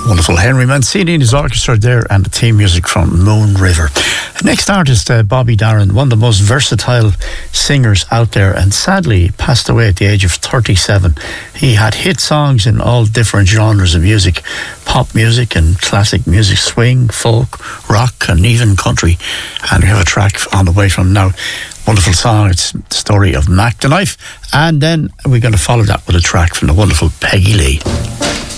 Wonderful Henry Mancini and his orchestra there, and the theme music from Moon River. Next artist, Bobby Darin, one of the most versatile singers out there, and sadly passed away at the age of 37. He had hit songs in all different genres of music, pop music and classic music, swing, folk, rock and even country. And we have a track on the way from now. Wonderful song. It's the story of Mac the Knife, and then we're going to follow that with a track from the wonderful Peggy Lee.